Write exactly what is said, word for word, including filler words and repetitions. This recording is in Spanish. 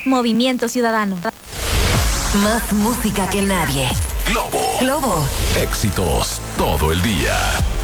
Movimiento Ciudadano. Más música que nadie. Globo. Globo. Éxitos todo el día.